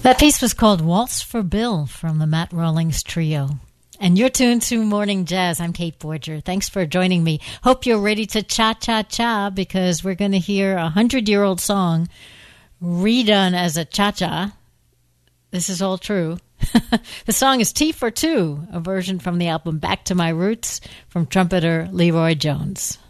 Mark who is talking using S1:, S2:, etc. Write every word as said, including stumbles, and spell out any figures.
S1: That piece was called Waltz for Bill from the Matt Rawlings Trio. And you're tuned to Morning Jazz. I'm Kate Borger. Thanks for joining me. Hope you're ready to cha-cha-cha because we're going to hear a hundred-year-old song redone as a cha-cha. This is all true. The song is Tea for Two, a version from the album Back to My Roots from trumpeter Leroy Jones.